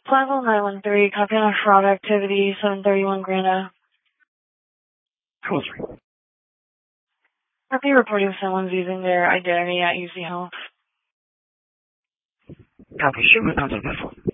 Plaza 913, copy on a fraud activity, 731 Grand. Code 3. Copy reporting someone's using their identity at UC Health. Copy. Shipment onto the vessel.